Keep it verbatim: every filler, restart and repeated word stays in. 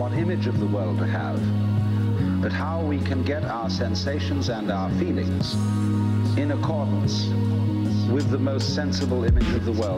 what image of the world to have, but how we can get our sensations and our feelings in accordance with the most sensible image of the world